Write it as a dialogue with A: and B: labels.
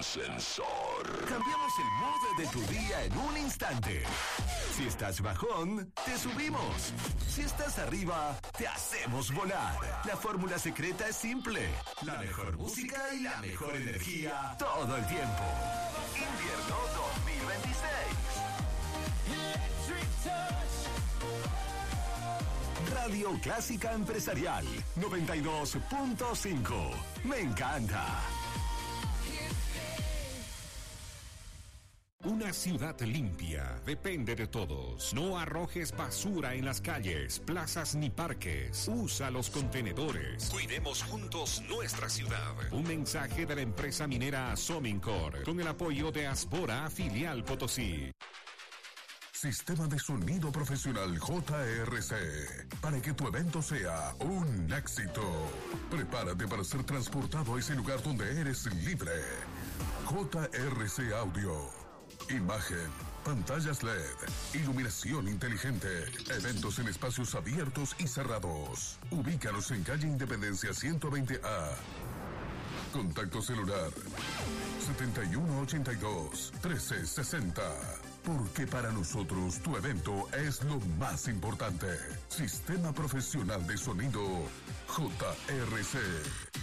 A: Ascensor. Cambiamos el mood de tu día en un instante. Si estás bajón, te subimos. Si estás arriba, te hacemos volar. La fórmula secreta es simple. La mejor música y la mejor energía todo el tiempo. Invierno 2026. Radio Clásica Empresarial 92.5. Me encanta.
B: Una ciudad limpia depende de todos. No arrojes basura en las calles, plazas ni parques. Usa los contenedores. Cuidemos juntos nuestra ciudad. Un mensaje de la empresa minera Somincor con el apoyo de Asbora, filial Potosí.
C: Sistema de sonido profesional JRC, para que tu evento sea un éxito. Prepárate para ser transportado a ese lugar donde eres libre. JRC Audio. Imagen, pantallas LED, iluminación inteligente, eventos en espacios abiertos y cerrados. Ubícanos en calle Independencia 120A. Contacto celular 7182-1360. Porque para nosotros tu evento es lo más importante. Sistema Profesional de Sonido JRC.